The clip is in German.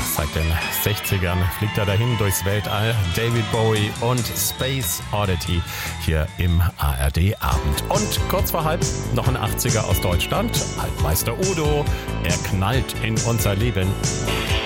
seit den 60ern fliegt er dahin durchs Weltall. David Bowie und Space Oddity hier im ARD Abend. Und kurz vor halb noch ein 80er aus Deutschland. Altmeister Udo, er knallt in unser Leben.